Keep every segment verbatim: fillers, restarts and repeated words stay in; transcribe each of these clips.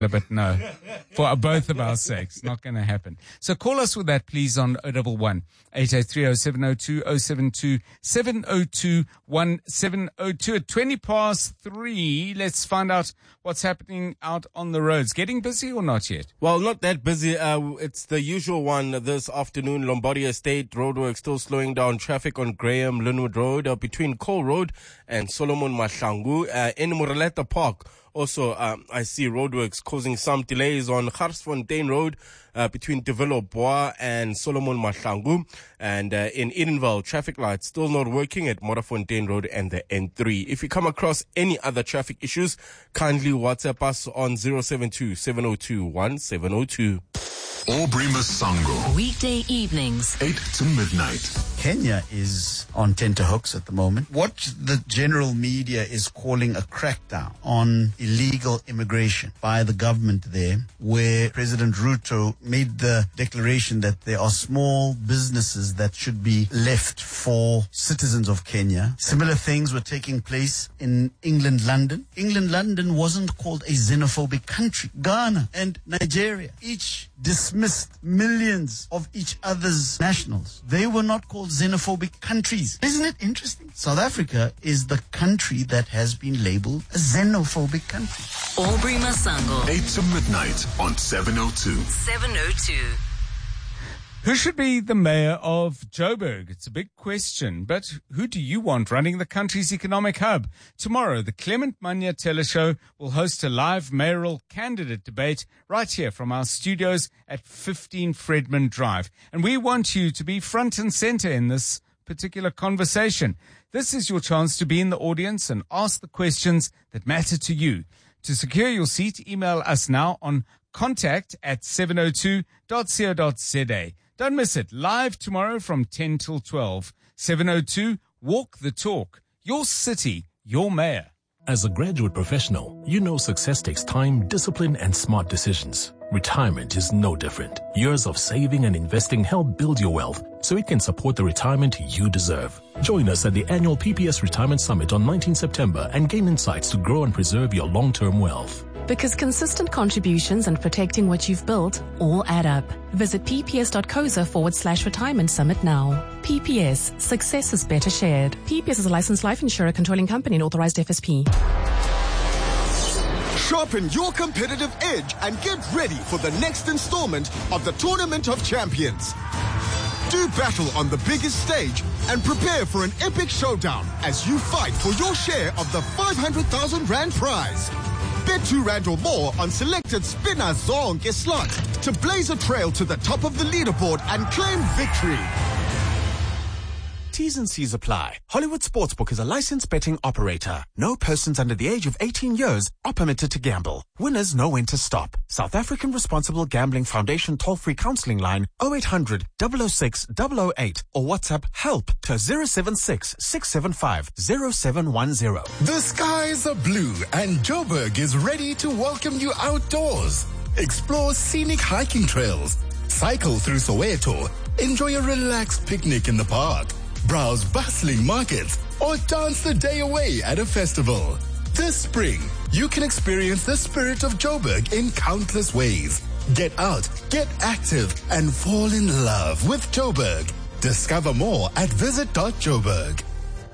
But no, for both of our sakes, not going to happen. So call us with that, please, on oh one one, eight eight three, oh seven oh two, oh seven two, seven oh two, one seven oh two. At twenty past three, let's find out what's happening out on the roads. Getting busy or not yet? Well, not that busy. Uh, it's the usual one this afternoon. Lombardy Estate roadwork still slowing down traffic on Graham Linwood Road uh, between Cole Road and Solomon Mahlangu uh, in Moreleta Park. Also, um, I see roadworks causing some delays on Garsfontein Road uh, between Deville Bois and Solomon Mahlangu. And uh, in Edenville, traffic lights still not working at Morafontein Road and the N three. If you come across any other traffic issues, kindly WhatsApp us on zero seven two, seven oh two, one seven oh two. Aubrey Masango. Weekday evenings, eight to midnight. Kenya is on tenterhooks at the moment. What the general media is calling a crackdown on illegal immigration by the government there, where President Ruto made the declaration that there are small businesses that should be left for citizens of Kenya. Similar things were taking place in England, London. England, London wasn't called a xenophobic country. Ghana and Nigeria each dismissed millions of each other's nationals. They were not called xenophobic countries. Isn't it interesting? South Africa is the country that has been labeled a xenophobic country. Aubrey Masango, eight to midnight on seven oh two. seven oh two. Who should be the mayor of Joburg? It's a big question, but who do you want running the country's economic hub? Tomorrow, the Clement Manya Teleshow will host a live mayoral candidate debate right here from our studios at fifteen Fredman Drive. And we want you to be front and center in this particular conversation. This is your chance to be in the audience and ask the questions that matter to you. To secure your seat, email us now on contact at seven oh two dot co dot za. Don't miss it. Live tomorrow from ten till twelve. seven oh two, walk the talk. Your city, your mayor. As a graduate professional, you know success takes time, discipline, and smart decisions. Retirement is no different. Years of saving and investing help build your wealth so it can support the retirement you deserve. Join us at the annual P P S Retirement Summit on nineteenth September and gain insights to grow and preserve your long-term wealth. Because consistent contributions and protecting what you've built all add up. Visit pps.coza forward slash retirement summit now. P P S, success is better shared. P P S is a licensed life insurer controlling company and authorized F S P. Sharpen your competitive edge and get ready for the next installment of the Tournament of Champions. Do battle on the biggest stage and prepare for an epic showdown as you fight for your share of the five hundred thousand rand prize. Bet two rand or more on selected spinner zonke slots to blaze a trail to the top of the leaderboard and claim victory. T's and C's apply. Hollywood Sportsbook is a licensed betting operator. No persons under the age of eighteen years are permitted to gamble. Winners know when to stop. South African Responsible Gambling Foundation toll-free counseling line oh eight hundred, double oh six, double oh eight or WhatsApp help to zero seven six, six seven five, zero seven one zero. The skies are blue and Joburg is ready to welcome you outdoors. Explore scenic hiking trails, cycle through Soweto, enjoy a relaxed picnic in the park, browse bustling markets, or dance the day away at a festival. This spring, you can experience the spirit of Joburg in countless ways. Get out, get active, and fall in love with Joburg. Discover more at visit dot joburg.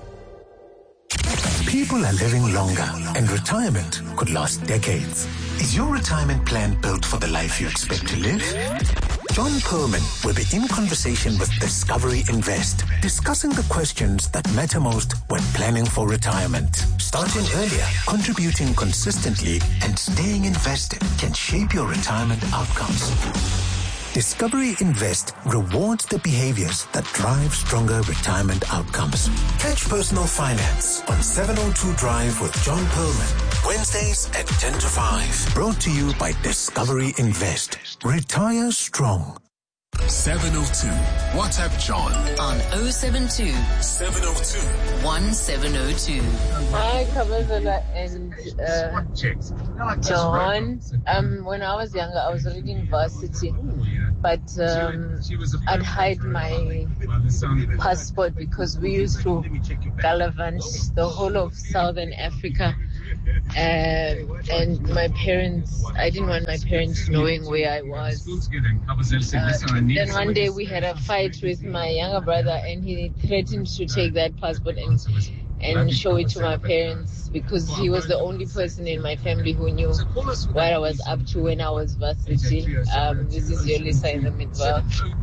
People are living longer, and retirement could last decades. Is your retirement plan built for the life you expect to live? John Perlman will be in conversation with Discovery Invest, discussing the questions that matter most when planning for retirement. Starting earlier, contributing consistently, and staying invested can shape your retirement outcomes. Discovery Invest rewards the behaviors that drive stronger retirement outcomes. Catch Personal Finance on seven oh two Drive with John Perlman. Wednesdays at ten to five. Brought to you by Discovery Invest. Retire strong. seven oh two. WhatsApp John on oh seven two, seven oh two, one seven oh two. Hi, Kabazela and uh, John. Um, when I was younger, I was reading varsity, but um, I'd hide my passport because we used to gallivant the whole of Southern Africa Um, and my parents, I didn't want my parents knowing where I was. Uh, then one day we had a fight with my younger brother, and he threatened to take that passport and and show it to my parents, because he was the only person in my family who knew what I was up to when I was varsity. Um, this is Yolisa in the Midwell.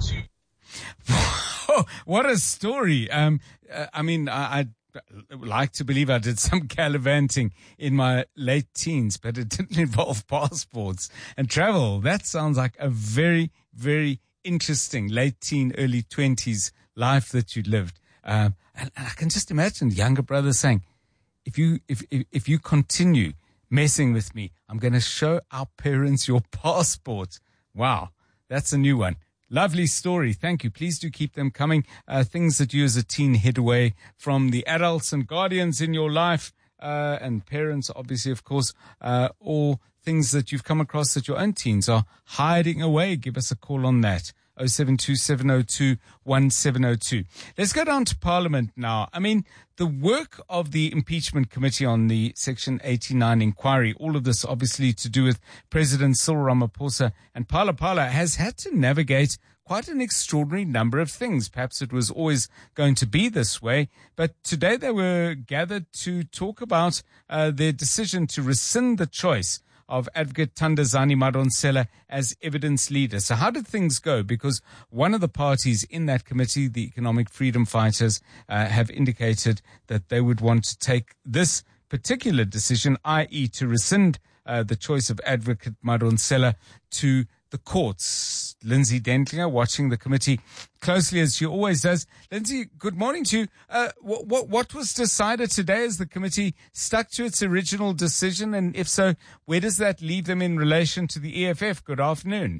Oh, what a story. Um, uh, I mean, I, I'd like to believe I did some gallivanting in my late teens, but it didn't involve passports and travel. That sounds like a very, very interesting late teen, early twenties life that you lived. Um, and, and I can just imagine the younger brother saying, if you, if, if, if you continue messing with me, I'm going to show our parents your passport. Wow. That's a new one. Lovely story. Thank you. Please do keep them coming. Uh, things that you as a teen hid away from the adults and guardians in your life, uh, and parents, obviously, of course, uh, or things that you've come across that your own teens are hiding away. Give us a call on that. oh seven two seven oh two one seven oh two. Let's go down to Parliament now. I mean, the work of the Impeachment Committee on the Section eighty-nine inquiry, all of this obviously to do with President Cyril Ramaphosa and Phala Phala, has had to navigate quite an extraordinary number of things. Perhaps it was always going to be this way, but today they were gathered to talk about uh, their decision to rescind the choice of Advocate Thandazani Madonsela as evidence leader. So how did things go? Because one of the parties in that committee, the Economic Freedom Fighters, uh, have indicated that they would want to take this particular decision, that is to rescind uh, the choice of Advocate Madonsela, to the courts. Lindsay Dentlinger watching the committee closely as she always does. Lindsay, good morning to you. Uh, what, what, what was decided today? As the committee stuck to its original decision? And if so, where does that leave them in relation to the E F F? Good afternoon.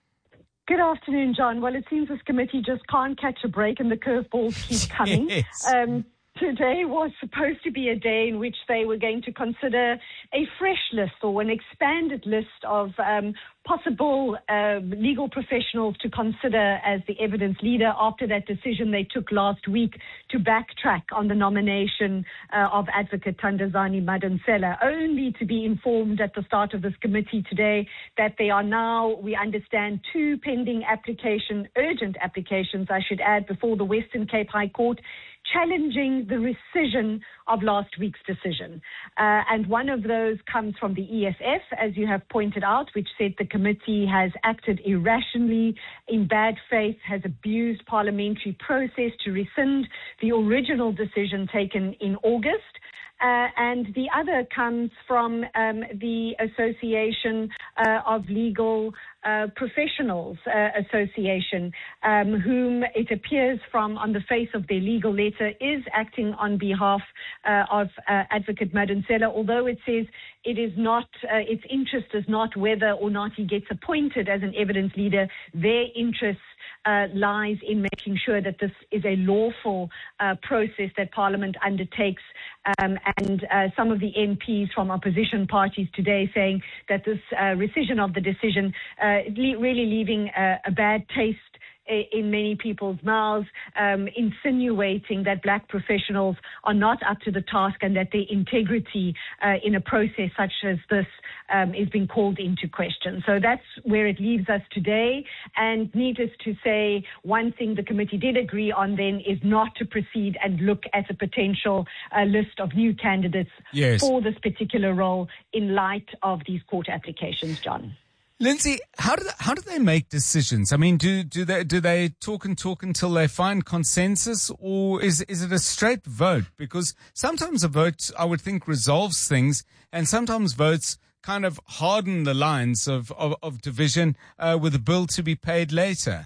Good afternoon, John. Well, it seems this committee just can't catch a break and the curveballs keep coming. Yes. Um, Today was supposed to be a day in which they were going to consider a fresh list or an expanded list of um, possible uh, legal professionals to consider as the evidence leader after that decision they took last week to backtrack on the nomination uh, of Advocate Thandazani Madonsela, only to be informed at the start of this committee today that there are now, we understand, two pending application, urgent applications, I should add, before the Western Cape High Court, challenging the rescission of last week's decision. Uh, and one of those comes from the E F F, as you have pointed out, which said the committee has acted irrationally, in bad faith, has abused parliamentary process to rescind the original decision taken in August. Uh, and the other comes from um, the Association uh, of Legal uh, Professionals uh, Association, um, whom it appears from on the face of their legal letter is acting on behalf uh, of uh, Advocate Madonsela, although it says it is not, uh, its interest is not whether or not he gets appointed as an evidence leader. Their interests Uh, lies in making sure that this is a lawful uh, process that Parliament undertakes. Um, and uh, some of the M Ps from opposition parties today saying that this uh, rescission of the decision uh, le- really leaving uh, a bad taste in many people's mouths, um, insinuating that black professionals are not up to the task and that their integrity uh, in a process such as this um, is being called into question. So that's where it leaves us today. And needless to say, one thing the committee did agree on then is not to proceed and look at a potential uh, list of new candidates yes. for this particular role in light of these court applications, John. Lindsay, how do they, how do they make decisions? I mean, do do they do they talk and talk until they find consensus, or is is it a straight vote? Because sometimes a vote, I would think, resolves things, and sometimes votes kind of harden the lines of of, of division uh, with a bill to be paid later.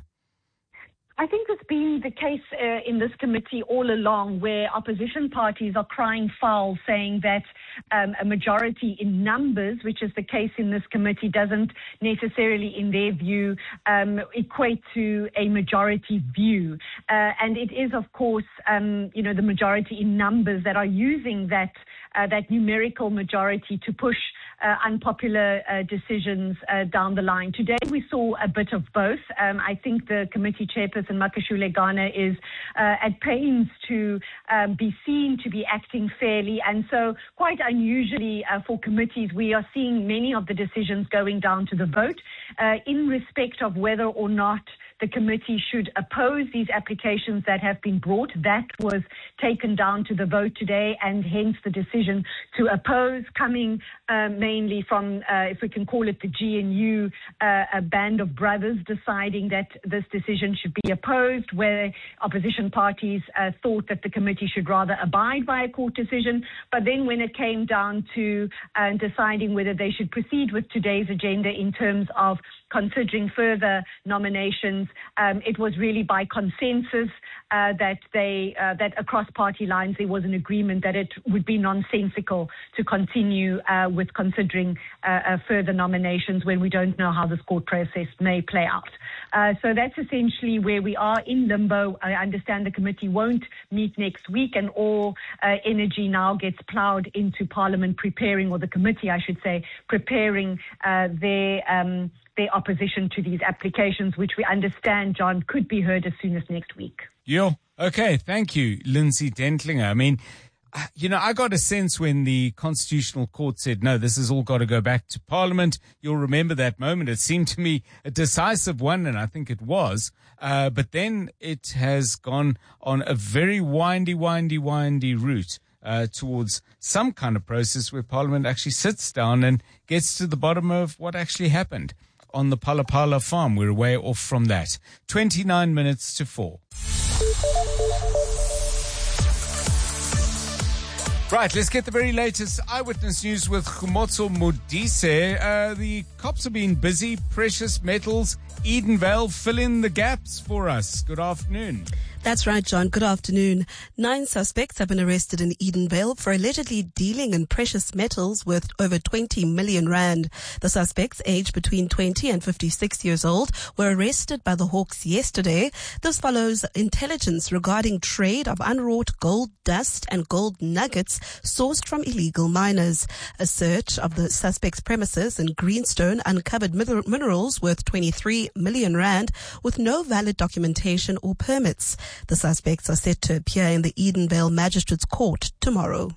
I think it's been the case uh, in this committee all along, where opposition parties are crying foul, saying that um, a majority in numbers, which is the case in this committee, doesn't necessarily, in their view, um, equate to a majority view. Uh, and it is, of course, um, you know, the majority in numbers that are using that uh, that numerical majority to push Uh, unpopular uh, decisions uh, down the line. Today we saw a bit of both. Um, I think the committee chairperson, Makashule Ghana, is uh, at pains to um, be seen to be acting fairly, and so quite unusually uh, for committees, we are seeing many of the decisions going down to the vote uh, in respect of whether or not the committee should oppose these applications that have been brought. That was taken down to the vote today, and hence the decision to oppose coming uh, mainly from, uh, if we can call it the G N U, uh, a band of brothers deciding that this decision should be opposed, where opposition parties uh, thought that the committee should rather abide by a court decision. But then when it came down to uh, deciding whether they should proceed with today's agenda in terms of considering further nominations, um, it was really by consensus uh, that they uh, that across party lines there was an agreement that it would be nonsensical to continue uh, with considering uh, uh, further nominations when we don't know how this court process may play out. Uh, so that's essentially where we are in limbo. I understand the committee won't meet next week, and all uh, energy now gets ploughed into Parliament preparing, or the committee, I should say, preparing uh, their um, their opposition to these applications, which we understand, John, could be heard as soon as next week. Yeah. Okay. Thank you, Lindsay Dentlinger. I mean, you know, I got a sense when the Constitutional Court said, no, this has all got to go back to Parliament. You'll remember that moment. It seemed to me a decisive one, and I think it was. Uh, but then it has gone on a very windy, windy, windy route uh, towards some kind of process where Parliament actually sits down and gets to the bottom of what actually happened on the Palapala farm. We're way off from that. twenty-nine minutes to four. Right, let's get the very latest eyewitness news with Khumotso Modise. Uh, the cops have been busy. Precious metals, Edenvale, fill in the gaps for us. Good afternoon. That's right, John. Good afternoon. Nine suspects have been arrested in Edenvale for allegedly dealing in precious metals worth over twenty million rand. The suspects, aged between twenty and fifty-six years old, were arrested by the Hawks yesterday. This follows intelligence regarding trade of unwrought gold dust and gold nuggets sourced from illegal miners. A search of the suspects' premises in Greenstone uncovered minerals worth twenty-three million rand with no valid documentation or permits. The suspects are set to appear in the Edenvale Magistrates Court tomorrow.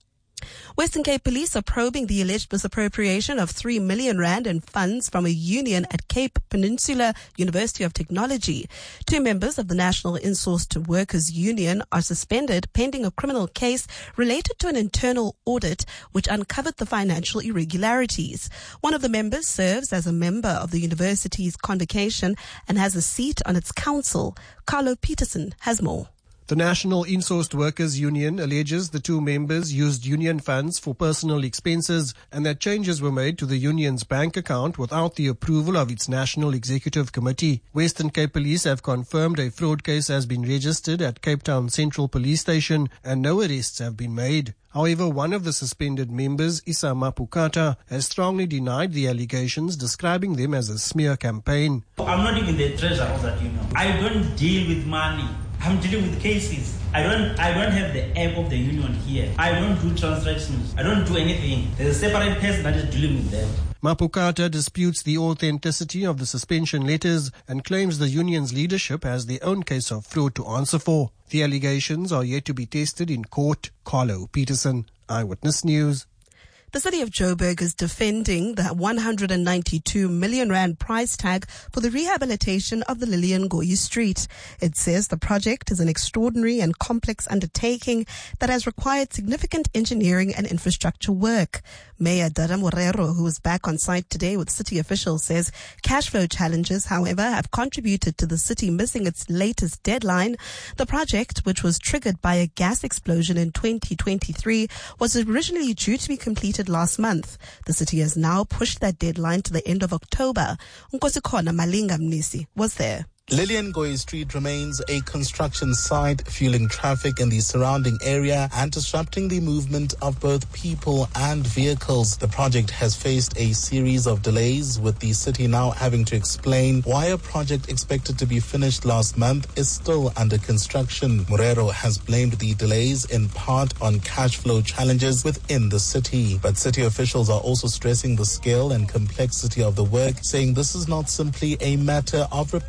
Western Cape Police are probing the alleged misappropriation of three million rand in funds from a union at Cape Peninsula University of Technology. Two members of the National Insourced Workers Union are suspended pending a criminal case related to an internal audit which uncovered the financial irregularities. One of the members serves as a member of the university's convocation and has a seat on its council. Carlo Peterson has more. The National Insourced Workers Union alleges the two members used union funds for personal expenses and that changes were made to the union's bank account without the approval of its National Executive Committee. Western Cape Police have confirmed a fraud case has been registered at Cape Town Central Police Station and no arrests have been made. However, one of the suspended members, Issa Mapukata, has strongly denied the allegations, describing them as a smear campaign. I'm not even the treasurer of that union. I don't deal with money. I'm dealing with cases. I don't I don't have the app of the union here. I don't do transactions. I don't do anything. There's a separate person that is dealing with that. Mapukata disputes the authenticity of the suspension letters and claims the union's leadership has their own case of fraud to answer for. The allegations are yet to be tested in court. Carlo Peterson, Eyewitness News. The city of Joburg is defending the one hundred ninety-two million rand price tag for the rehabilitation of the Lillian Ngoyi Street. It says the project is an extraordinary and complex undertaking that has required significant engineering and infrastructure work. Mayor Dada Morero, who is back on site today with city officials, says cash flow challenges, however, have contributed to the city missing its latest deadline. The project, which was triggered by a gas explosion in twenty twenty-three, was originally due to be completed last month. The city has now pushed that deadline to the end of October. Nkosikhona Malinga Mnisi was there. Lillian Ngoyi Street remains a construction site, fueling traffic in the surrounding area and disrupting the movement of both people and vehicles. The project has faced a series of delays, with the city now having to explain why a project expected to be finished last month is still under construction. Morero has blamed the delays in part on cash flow challenges within the city. But city officials are also stressing the scale and complexity of the work, saying this is not simply a matter of repairing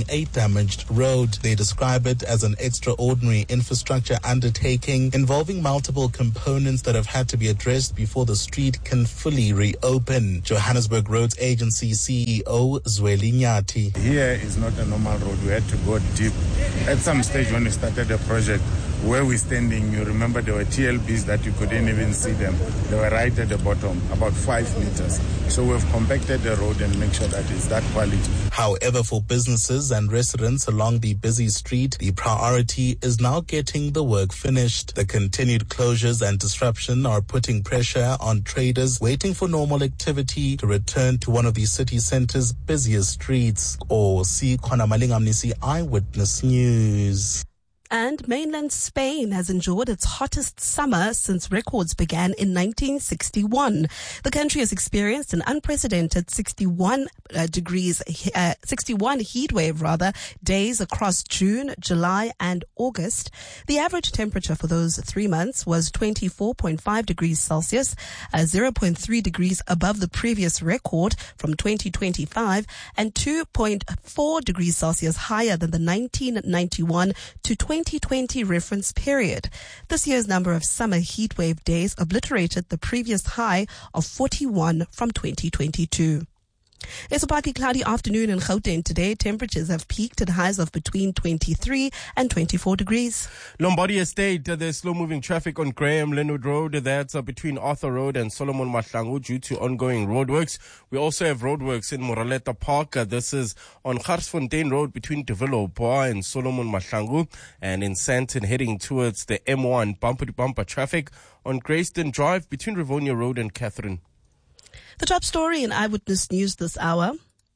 a damaged road. They describe it as an extraordinary infrastructure undertaking involving multiple components that have had to be addressed before the street can fully reopen. Johannesburg Roads Agency C E O Zweli Nyati. Here is not a normal road. We had to go deep. At some stage when we started the project, where we're standing, you remember there were T L Bs that you couldn't even see them. They were right at the bottom, about five meters. So we've compacted the road and make sure that it's that quality. However, for businesses and residents along the busy street, the priority is now getting the work finished. The continued closures and disruption are putting pressure on traders waiting for normal activity to return to one of the city center's busiest streets. Or see Khona Malingamnisi, Eyewitness News. And mainland Spain has enjoyed its hottest summer since records began in nineteen sixty-one. The country has experienced an unprecedented sixty-one uh, degrees, uh, sixty-one heat wave rather, days across June, July and August. The average temperature for those three months was twenty-four point five degrees Celsius, uh, zero point three degrees above the previous record from twenty twenty-five and two point four degrees Celsius higher than the nineteen ninety-one to twenty twenty reference period. This year's number of summer heatwave days obliterated the previous high of forty-one from twenty twenty-two. It's a partly cloudy afternoon in Gauteng today. Temperatures have peaked at highs of between twenty-three and twenty-four degrees. Lombardy Estate, uh, there's slow-moving traffic on Graham Linwood Road. That's uh, between Arthur Road and Solomon Mahlangu due to ongoing roadworks. We also have roadworks in Moraleta Park. Uh, this is on Garsfontein Road between Developer and Solomon Mahlangu. And in Sandton, heading towards the M one, bumper-to-bumper traffic on Grayston Drive between Rivonia Road and Catherine. The top story in Eyewitness News this hour.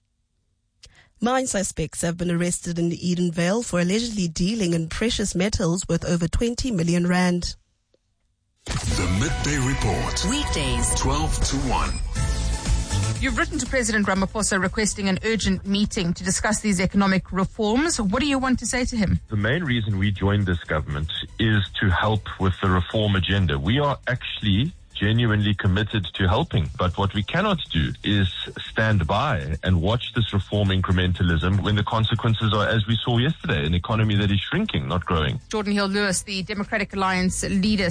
Nine suspects have been arrested in Edenvale for allegedly dealing in precious metals worth over twenty million rand. The Midday Report. Weekdays, twelve to one. You've written to President Ramaphosa requesting an urgent meeting to discuss these economic reforms. What do you want to say to him? The main reason we joined this government is to help with the reform agenda. We are actually genuinely committed to helping. But what we cannot do is stand by and watch this reform incrementalism when the consequences are, as we saw yesterday, an economy that is shrinking, not growing. Jordan Hill-Lewis, the Democratic Alliance leader.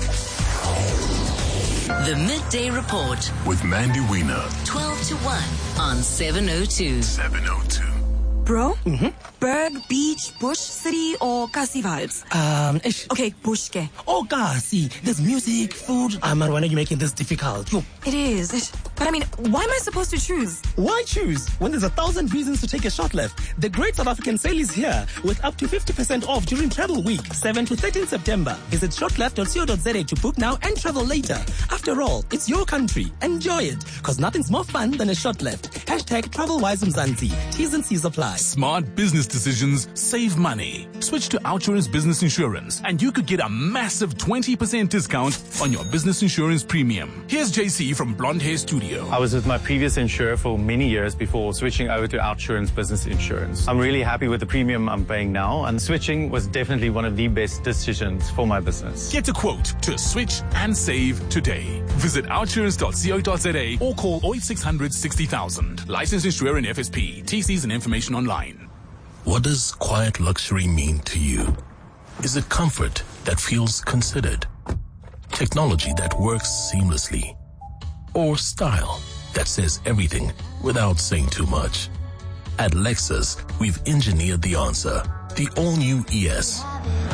The Midday Report with Mandy Wiener. twelve to one on seven oh two. seven oh two. Bro? Mm-hmm. Berg, beach, bush, city, or Kasi vibes? Um, ish. Okay, bush ke. Oh, Kasi. There's music, food. Ah, Marwana, you're making this difficult. Yo. It is. Ish. But I mean, why am I supposed to choose? Why choose when there's a thousand reasons to take a short left? The Great South African Sale is here with up to fifty percent off during Travel Week, seventh to thirteenth September. Visit shortleft dot co dot za to book now and travel later. After all, it's your country. Enjoy it, because nothing's more fun than a short left. Hashtag TravelWise Mzansi. T's and C's apply. Smart business decisions save money. Switch to Outsurance Business Insurance and you could get a massive twenty percent discount on your business insurance premium. Here's J C from Blonde Hair Studio. I was with my previous insurer for many years before switching over to Outsurance Business Insurance. I'm really happy with the premium I'm paying now, and switching was definitely one of the best decisions for my business. Get a quote to switch and save today. Visit outsurance dot co dot za or call oh eight six hundred sixty thousand. Licensed insurer and F S P. T Cs and information online. What does quiet luxury mean to you? Is it comfort that feels considered? Technology that works seamlessly? Or style that says everything without saying too much? At Lexus, we've engineered the answer. The all-new E S.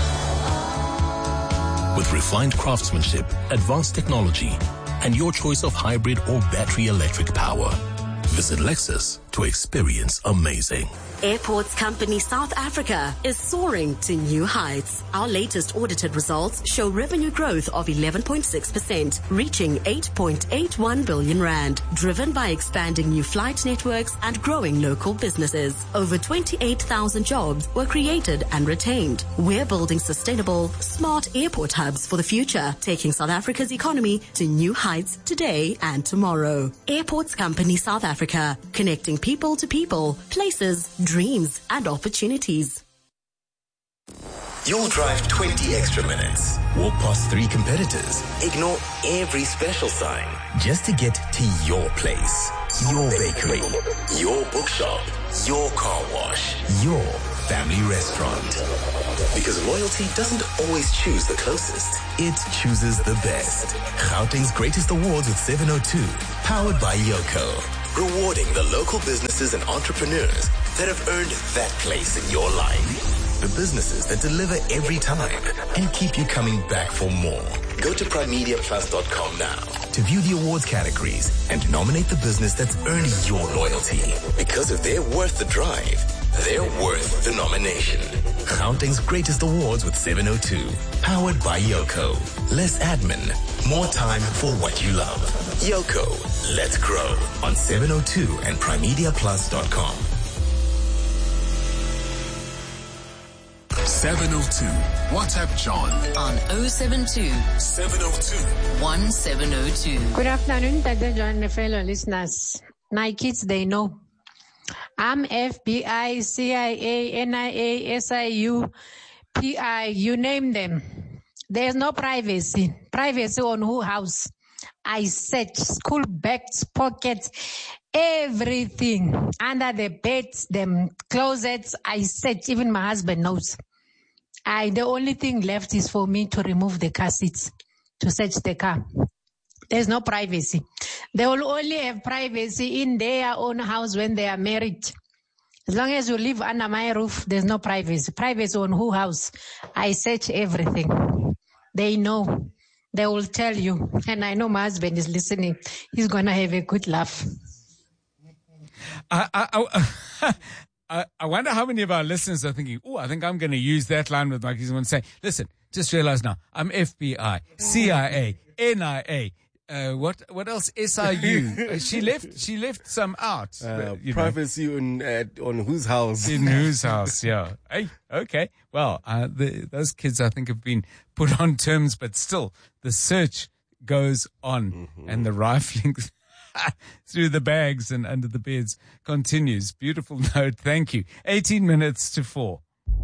With refined craftsmanship, advanced technology, and your choice of hybrid or battery electric power. Visit Lexus to experience amazing. Airports Company South Africa is soaring to new heights. Our latest audited results show revenue growth of eleven point six percent, reaching eight point eight one billion rand, driven by expanding new flight networks and growing local businesses. Over twenty-eight thousand jobs were created and retained. We're building sustainable, smart airport hubs for the future, taking South Africa's economy to new heights today and tomorrow. Airports Company South Africa, connecting people to people, places, dreams and opportunities. You'll drive twenty extra minutes, walk past three competitors, ignore every special sign just to get to your place, your bakery, your bookshop, your car wash, your family restaurant. Because loyalty doesn't always choose the closest, it chooses the best. Gauteng's Greatest Awards with seven oh two, powered by Yoko. Rewarding the local businesses and entrepreneurs that have earned that place in your life. The businesses that deliver every time and keep you coming back for more. Go to prime media plus dot com now to view the awards categories and nominate the business that's earned your loyalty. Because if they're worth the drive, they're worth the nomination. Gauteng's Greatest Awards with seven oh two, powered by Yoko. Less admin, more time for what you love. Yoko, let's grow on seven oh two and prime media plus dot com. seven oh two. WhatsApp John on oh seven two, seven oh two, one seven oh two. Good afternoon, Tata John, my fellow listeners. My kids, they know. I'm F B I, C I A, N I A, S I U, P I, you name them. There's no privacy. Privacy on who house? I search school bags, pockets, everything. Under the beds, them closets, I search. Even my husband knows. I, the only thing left is for me to remove the car seats, to search the car. There's no privacy. They will only have privacy in their own house when they are married. As long as you live under my roof, there's no privacy. Privacy on who house? I search everything. They know. They will tell you. And I know my husband is listening. He's going to have a good laugh. I, I, I, I wonder how many of our listeners are thinking, oh, I think I'm going to use that line with Mike. He's going to say, listen, just realize now, I'm F B I, C I A, N I A. Uh, what what else? S I U. uh, she left. She left some out. Uh, but, privacy on uh, on whose house? In whose house? Yeah. Hey. Okay. Well, uh, the, those kids I think have been put on terms, but still, the search goes on, mm-hmm. and the rifling through the bags and under the beds continues. Beautiful note. Thank you. Eighteen minutes to four.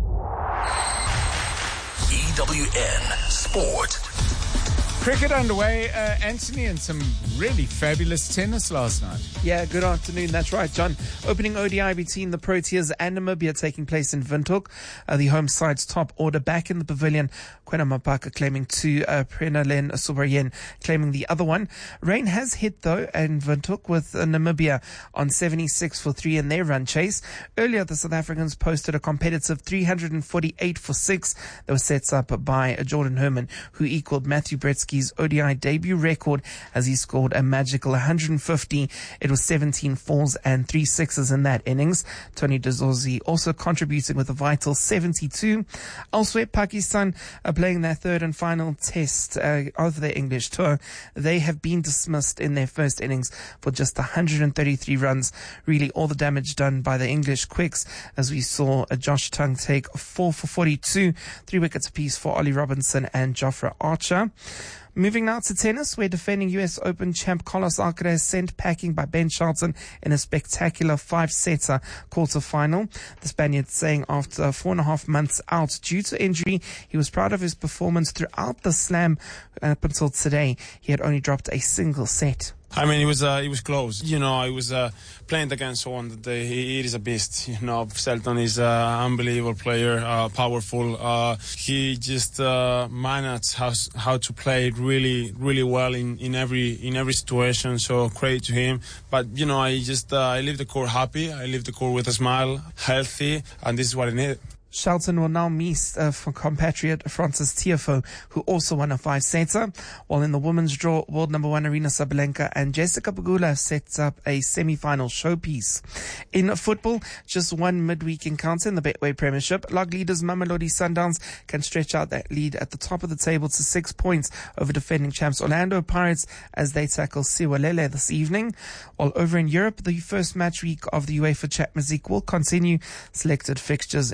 E W N Sport. Cricket underway, uh, Anthony, and some really fabulous tennis last night. Yeah, good afternoon. That's right, John. Opening O D I between the Proteas and Namibia taking place in Windhoek. Uh, the home side's top order back in the pavilion. Kwena Mapaka claiming two, uh, Prenalen Subrayen claiming the other one. Rain has hit, though, in Windhoek with uh, Namibia on seventy-six for three in their run chase. Earlier, the South Africans posted a competitive three hundred forty-eight for six that was set up by uh, Jordan Herman, who equaled Matthew Bretsky his O D I debut record as he scored a magical one hundred fifty. It was seventeen fours and three sixes in that innings. Tony Dezorzi also contributing with a vital seventy-two. Elsewhere, Pakistan are playing their third and final test uh, of their English tour. They have been dismissed in their first innings for just one hundred thirty-three runs. Really all the damage done by the English quicks, as we saw a Josh Tongue take four for forty-two, three wickets apiece for Ollie Robinson and Jofra Archer. Moving now to tennis, where defending U S Open champ Carlos Alcaraz sent packing by Ben Shelton in a spectacular five-setter quarter-final. The Spaniard saying after four and a half months out due to injury, he was proud of his performance throughout the slam. Up until today, he had only dropped a single set. I mean, it was uh, it was close. You know, I was uh, playing against someone that they, he, he is a beast. You know, Shelton is an unbelievable player, uh, powerful. Uh, he just uh, managed how how to play really really well in, in every in every situation. So credit to him. But you know, I just uh, I leave the court happy. I leave the court with a smile, healthy, and this is what I need. Shelton will now meet uh, for compatriot Francis Tiafoe, who also won a five-setter. While in the women's draw, world number one Arina Sabalenka and Jessica Pegula have set up a semi-final showpiece. In football, just one midweek encounter in the Betway Premiership. Log leaders Mamelodi Sundowns can stretch out that lead at the top of the table to six points over defending champs Orlando Pirates as they tackle Siwalele this evening. While over in Europe, the first match week of the UEFA Champions League will continue. Selected fixtures include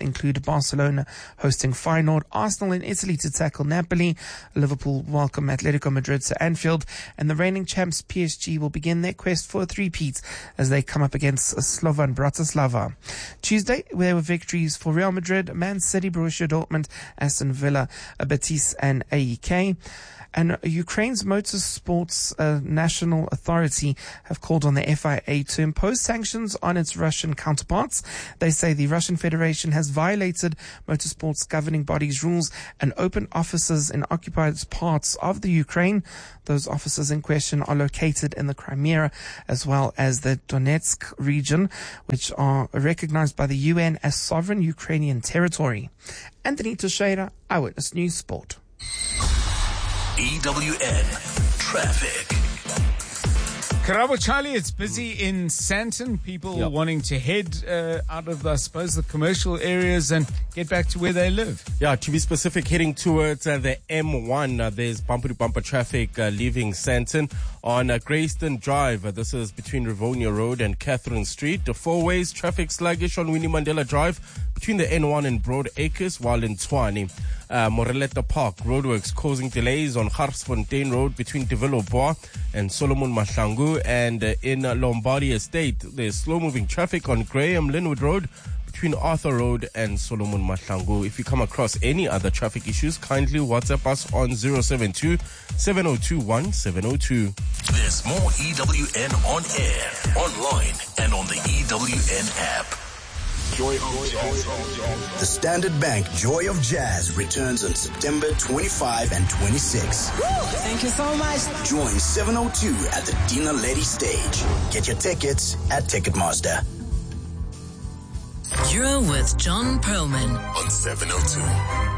Barcelona hosting Feyenoord. Arsenal in Italy to tackle Napoli. Liverpool welcome Atletico Madrid to Anfield. And the reigning champs P S G will begin their quest for a three-peat as they come up against Slovan Bratislava. Tuesday, there were victories for Real Madrid, Man City, Borussia Dortmund, Aston Villa, Betis and A E K. And Ukraine's Motorsports uh, National Authority have called on the F I A to impose sanctions on its Russian counterparts. They say the Russian Federation has violated motorsports governing bodies' rules and opened offices in occupied parts of the Ukraine. Those offices in question are located in the Crimea as well as the Donetsk region, which are recognized by the U N as sovereign Ukrainian territory. Anthony Teixeira, Eyewitness News Sport. E W N Traffic. Karabo Charlie, it's busy in Sandton. People Yep. wanting to head uh, out of, I suppose, the commercial areas and get back to where they live. Yeah, to be specific, heading towards uh, the M one, uh, there's bumper-to-bumper traffic uh, leaving Sandton on uh, Greyston Drive. Uh, this is between Rivonia Road and Catherine Street. The four ways, traffic sluggish on Winnie Mandela Drive between the N one and Broad Acres, while in Tshwane. Uh, Moreleta Park, roadworks causing delays on Garsfontein Road between De Villoboa and Solomon Mahlangu. And uh, in uh, Lombardy Estate, there's slow-moving traffic on Graham Linwood Road between Arthur Road and Solomon Mahlangu. If you come across any other traffic issues, kindly WhatsApp us on zero seven two, seven zero two one, seven zero two. There's more E W N on air, online, and on the E W N app. Joy of Jazz. The Standard Bank Joy of Jazz returns on September twenty-fifth and twenty-sixth. Thank you so much. Join seven oh two at the Dina Lady stage. Get your tickets at Ticketmaster. You're with John Perlman on seven oh two.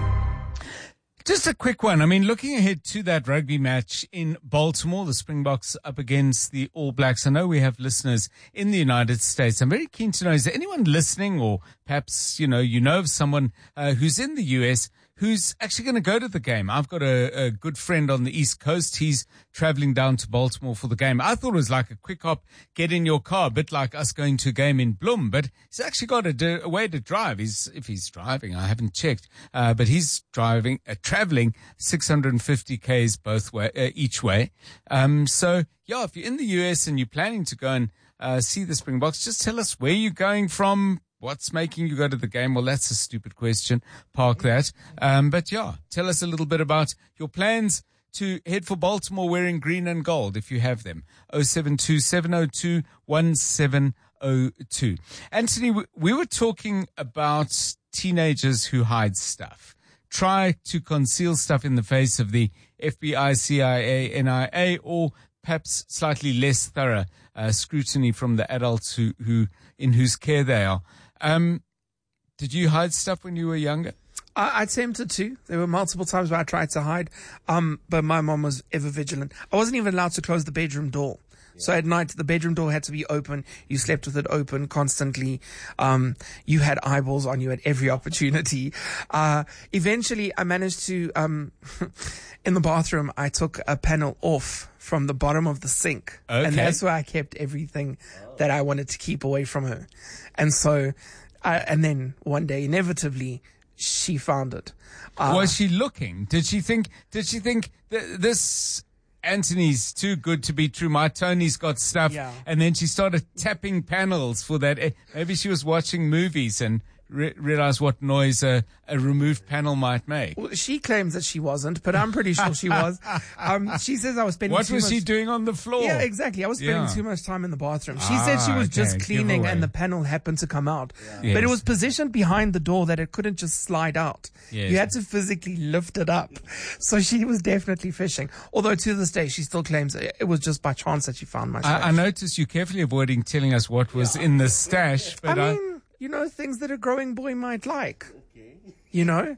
Just a quick one. I mean, looking ahead to that rugby match in Baltimore, the Springboks up against the All Blacks. I know we have listeners in the United States. I'm very keen to know, is there anyone listening, or perhaps, you know, you know of someone uh, who's in the U S who's actually going to go to the game? I've got a, a good friend on the East Coast. He's traveling down to Baltimore for the game. I thought it was like a quick hop, get in your car, a bit like us going to a game in Bloem, but he's actually got a, a way to drive. He's, if he's driving, I haven't checked, uh, but he's driving, uh, traveling six hundred fifty kays both way, uh, each way. Um, so yeah, if you're in the U S and you're planning to go and, uh, see the Springboks, just tell us where you're going from. What's making you go to the game? Well, that's a stupid question. Park that. Um, but yeah, tell us a little bit about your plans to head for Baltimore wearing green and gold, if you have them. oh seven two, seven oh two, one seven oh two. Anthony, we were talking about teenagers who hide stuff, try to conceal stuff in the face of the F B I, C I A, N I A, or perhaps slightly less thorough uh, scrutiny from the adults who, who in whose care they are. Um, did you hide stuff when you were younger? I, I attempted to. There were multiple times where I tried to hide, um, but my mom was ever vigilant. I wasn't even allowed to close the bedroom door. So at night, the bedroom door had to be open. You slept with it open constantly. Um, you had eyeballs on you at every opportunity. Uh, eventually I managed to, um, in the bathroom, I took a panel off from the bottom of the sink. Okay. And that's where I kept everything that I wanted to keep away from her. And so, I, and then one day, inevitably, she found it. Uh, Was she looking? Did she think, did she think that this Anthony's too good to be true? My Tony's got stuff. Yeah. And then she started tapping panels for that. Maybe she was watching movies and re- realized what noise a, a removed panel might make. Well, she claims that she wasn't, but I'm pretty sure she was. Um, she says I was spending What too was much... she doing on the floor? Yeah, exactly. I was spending Yeah. too much time in the bathroom. She Ah, said she was just okay, cleaning giveaway. and the panel happened to come out. Yes. But it was positioned behind the door that it couldn't just slide out. Yes. You had to physically lift it up. So she was definitely fishing. Although to this day, she still claims it was just by chance that she found my stash. I, I noticed you carefully avoiding telling us what was in the stash, but I I, mean, you know, things that a growing boy might like. You know?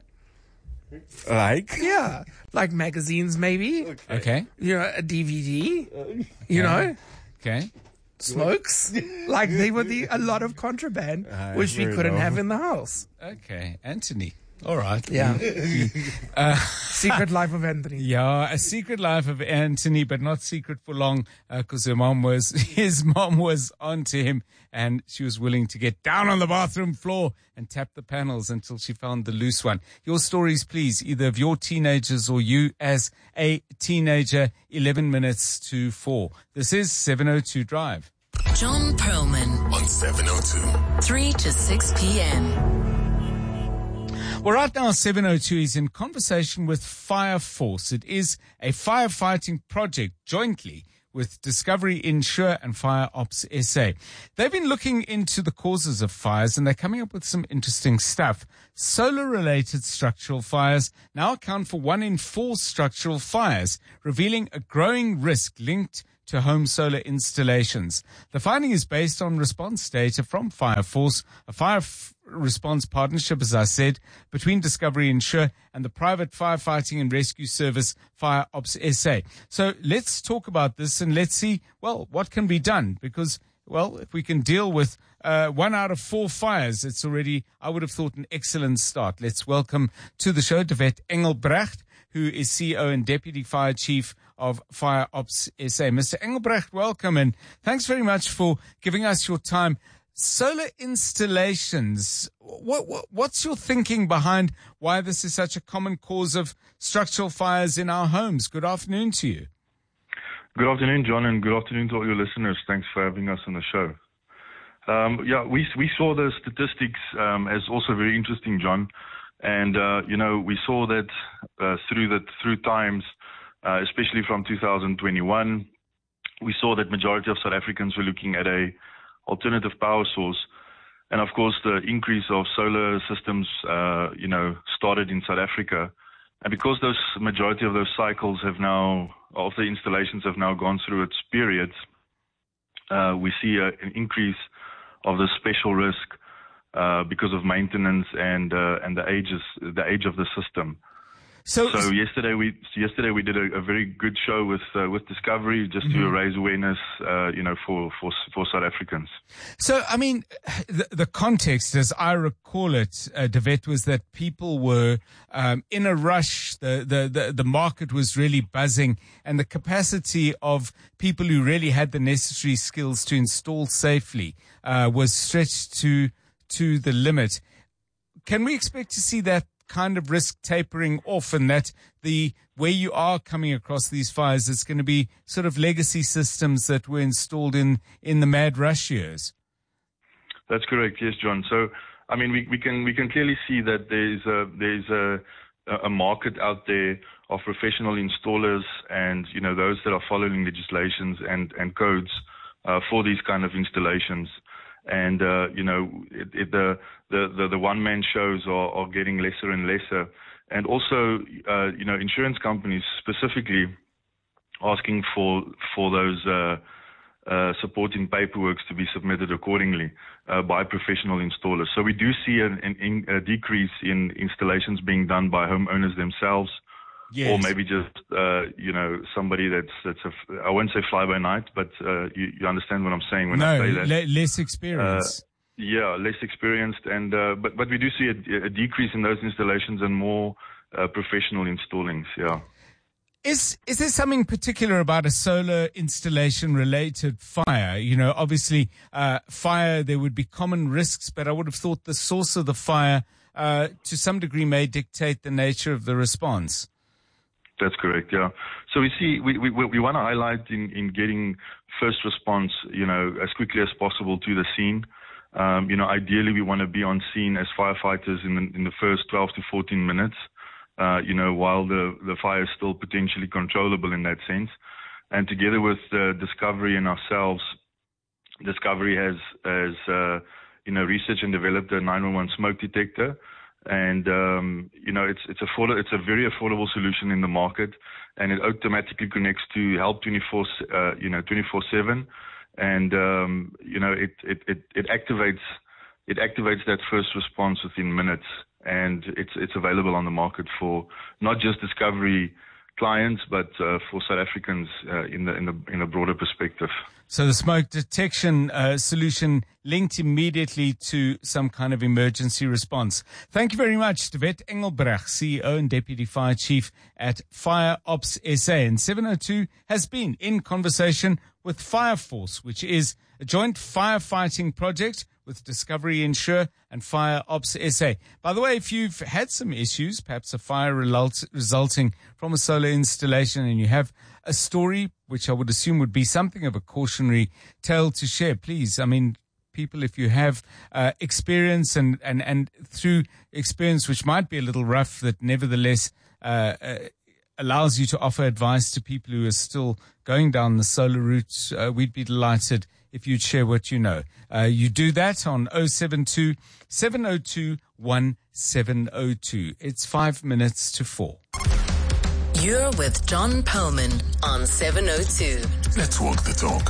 Like? Yeah. Like magazines, maybe. okay, You know, a D V D. You know? okay. Smokes. Like they were the a lot of contraband I which we very couldn't know. have in the house. Okay, Anthony. All right. Yeah. uh, Secret Life of Anthony. Yeah, A Secret Life of Anthony, but not secret for long, because uh, her mom was, his mom was onto him, and she was willing to get down on the bathroom floor and tap the panels until she found the loose one. Your stories, please, either of your teenagers or you as a teenager. eleven minutes to four. This is seven oh two Drive. John Perlman On seven oh two. three to six p.m. Well, right now, seven oh two is in conversation with Fire Force. It is a firefighting project jointly with Discovery Insure and Fire Ops S A. They've been looking into the causes of fires, and they're coming up with some interesting stuff. Solar-related structural fires now account for one in four structural fires, revealing a growing risk linked to home solar installations. The finding is based on response data from Fire Force, a fire f- response partnership, as I said, between Discovery Insure and the private firefighting and rescue service Fire Ops S A. So let's talk about this and let's see, well, what can be done, because, well, if we can deal with uh, one out of four fires, it's already, I would have thought, an excellent start. Let's welcome to the show Devet Engelbrecht, who is C E O and Deputy Fire Chief of Fire Ops S A. Mister Engelbrecht, welcome, and thanks very much for giving us your time. Solar installations, what, what, what's your thinking behind why this is such a common cause of structural fires in our homes? Good afternoon to you. Good afternoon, John, and good afternoon to all your listeners. Thanks for having us on the show. Um, yeah, we we saw the statistics um, as also very interesting, John. And, uh, you know, we saw that uh, through the through times, uh, especially from two thousand twenty-one, we saw that majority of South Africans were looking at a alternative power source. And, of course, the increase of solar systems, uh, you know, started in South Africa. And because those majority of those cycles have now, of the installations have now gone through its periods, uh, we see a, an increase of the special risk Uh, because of maintenance and uh, and the ages, the age of the system. So, so yesterday we yesterday we did a, a very good show with uh, with Discovery just mm-hmm. to raise awareness, uh, you know, for, for for South Africans. So, I mean, the, the context, as I recall it, uh, Devet, was that people were um, in a rush. The, the the the market was really buzzing, and the capacity of people who really had the necessary skills to install safely uh, was stretched to. to the limit. Can we expect to see that kind of risk tapering off, and that the where you are coming across these fires, it's going to be sort of legacy systems that were installed in, in the mad rush years? That's correct, yes, John. So, I mean, we, we can we can clearly see that there's a, there's a, a market out there of professional installers and, you know, those that are following legislations and, and codes uh, for these kind of installations. And, uh, you know, it, it, the, the, the, the one-man shows are, are getting lesser and lesser. And also, uh, you know, insurance companies specifically asking for, for those, uh, uh, supporting paperwork to be submitted accordingly, uh, by professional installers. So we do see an, an, a decrease in installations being done by homeowners themselves. Yes. Or maybe just, uh, you know, somebody that's, that's a, I won't say fly by night, but, uh, you, you understand what I'm saying when no, I say that. Le- less experience. Uh, yeah, less experienced. And, uh, but, but we do see a, a decrease in those installations and more, uh, professional installings. Yeah. Is, is there something particular about a solar installation related fire? You know, obviously, uh, fire, there would be common risks, but I would have thought the source of the fire, uh, to some degree may dictate the nature of the response. That's correct, yeah. So we see, we, we, we want to highlight in, in getting first response, you know, as quickly as possible to the scene. Um, you know, ideally we want to be on scene as firefighters in the, in the first twelve to fourteen minutes, uh, you know, while the, the fire is still potentially controllable in that sense. And together with uh, Discovery and ourselves, Discovery has, has uh, you know, researched and developed a nine one one smoke detector. And, um, you know, it's, it's affordable, it's a very affordable solution in the market, and it automatically connects to Help twenty-four, uh, you know, twenty-four seven. And, um, you know, it, it, it, it activates, it activates that first response within minutes, and it's, it's available on the market for not just Discovery clients, but uh, for South Africans uh, in the in the in a broader perspective. So the smoke detection uh, solution linked immediately to some kind of emergency response. Thank you very much, Devet Engelbrecht, C E O and Deputy Fire Chief at Fire Ops S A. And seven oh two has been in conversation with Fire Force, which is a joint firefighting project with Discovery Insure and Fire Ops S A. By the way, if you've had some issues, perhaps a fire result, resulting from a solar installation, and you have a story, which I would assume would be something of a cautionary tale to share, please, I mean, people, if you have uh, experience and, and, and through experience which might be a little rough, that nevertheless uh, uh, allows you to offer advice to people who are still going down the solar route, uh, we'd be delighted if you'd share what you know. Uh, you do that on oh seven two, seven oh two, one seven oh two. It's five minutes to four. You're with John Perlman on seven oh two. Let's walk the talk.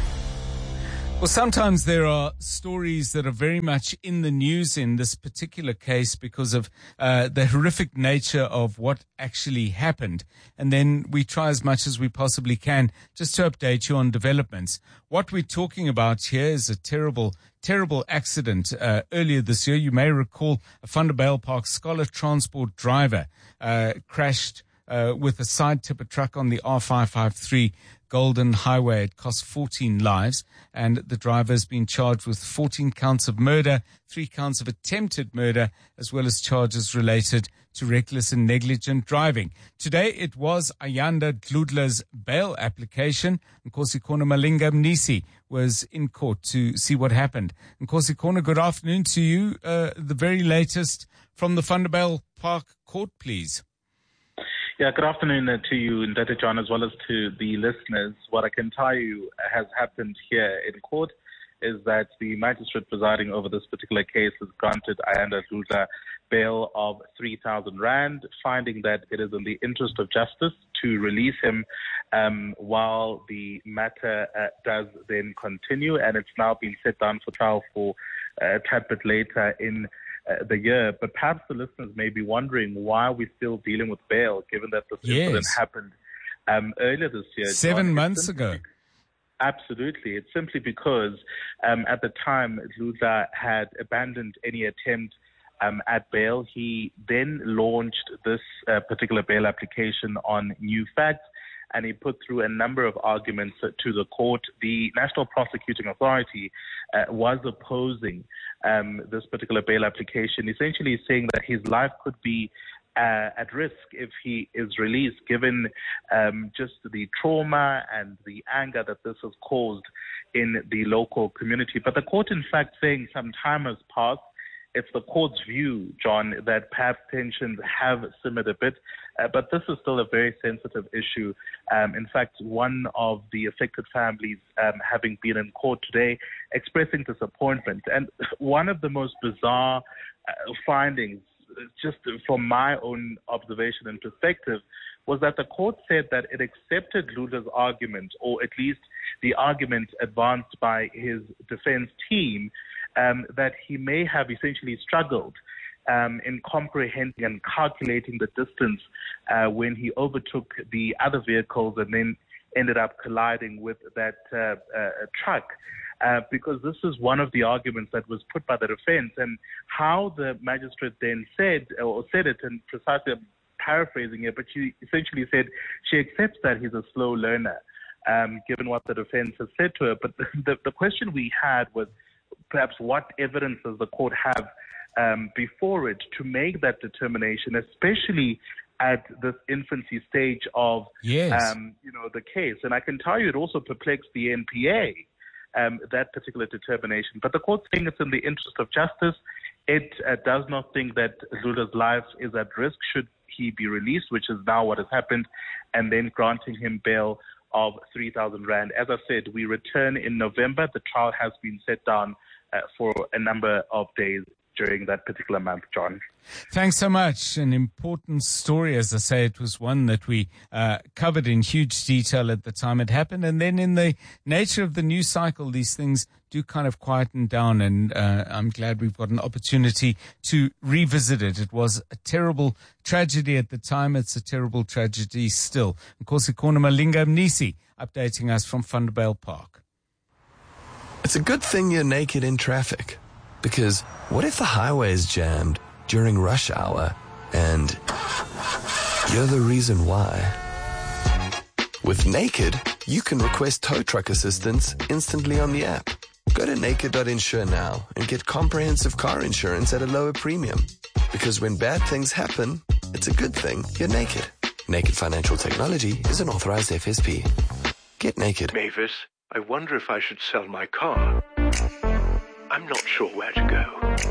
Well, sometimes there are stories that are very much in the news in this particular case because of uh, the horrific nature of what actually happened. And then we try as much as we possibly can just to update you on developments. What we're talking about here is a terrible, terrible accident. Uh, earlier this year, you may recall a Vanderbijl Park Scholar Transport driver uh, crashed uh, with a side tipper truck on the R five five three Golden Highway. It cost fourteen lives, and the driver has been charged with fourteen counts of murder, three counts of attempted murder, as well as charges related to reckless and negligent driving. Today, it was Ayanda Dludla's bail application. Nkosi Malinga Mnisi was in court to see what happened. Nkosi, good afternoon to you. Uh, the very latest from the Vanderbijl Park Court, please. Yeah, good afternoon uh, to you, Ndata John, as well as to the listeners. What I can tell you has happened here in court is that the magistrate presiding over this particular case has granted Ayanda Dludla bail of three thousand rand, finding that it is in the interest of justice to release him um, while the matter uh, does then continue. And it's now been set down for trial for uh, a tad bit later in Uh, the year. But perhaps the listeners may be wondering why we're still dealing with bail, given that this yes. incident happened um, earlier this year. Seven John, months simply, ago. Absolutely. It's simply because um, at the time, Dludla had abandoned any attempt um, at bail. He then launched this uh, particular bail application on new facts, and he put through a number of arguments to the court. The National Prosecuting Authority uh, was opposing um, this particular bail application, essentially saying that his life could be uh, at risk if he is released, given um, just the trauma and the anger that this has caused in the local community. But the court, in fact, saying some time has passed. It's the court's view, John, that perhaps tensions have simmered a bit, uh, but this is still a very sensitive issue. Um, in fact, one of the affected families um, having been in court today expressing disappointment. And one of the most bizarre uh, findings, just from my own observation and perspective, was that the court said that it accepted Dludla's argument, or at least the argument advanced by his defense team, Um, that he may have essentially struggled um, in comprehending and calculating the distance uh, when he overtook the other vehicles and then ended up colliding with that uh, uh, truck. Uh, because this is one of the arguments that was put by the defense, and how the magistrate then said, or said it, and precisely I'm paraphrasing it, but she essentially said she accepts that he's a slow learner, um, given what the defense has said to her. But the, the, the question we had was, perhaps what evidence does the court have um, before it to make that determination, especially at this infancy stage of yes. um, you know, the case. And I can tell you it also perplexed the N P A, um, that particular determination. But the court's saying it's in the interest of justice. It uh, does not think that Dludla's life is at risk should he be released, which is now what has happened, and then granting him bail of three thousand rand. As I said, we return in November. The trial has been set down uh, for a number of days during that particular month, John. Thanks so much. An important story, as I say. It was one that we uh, covered in huge detail at the time it happened. And then in the nature of the news cycle, these things do kind of quieten down. And uh, I'm glad we've got an opportunity to revisit it. It was a terrible tragedy at the time. It's a terrible tragedy still. Of course, Ikona Malinga Mnisi updating us from Vanderbijl Park. It's a good thing you're naked in traffic. Because what if the highway is jammed during rush hour and you're the reason why? With Naked, you can request tow truck assistance instantly on the app. Go to naked dot insure now and get comprehensive car insurance at a lower premium. Because when bad things happen, it's a good thing you're naked. Naked Financial Technology is an authorized F S P. Get naked. Mavis, I wonder if I should sell my car. I'm not sure where to go.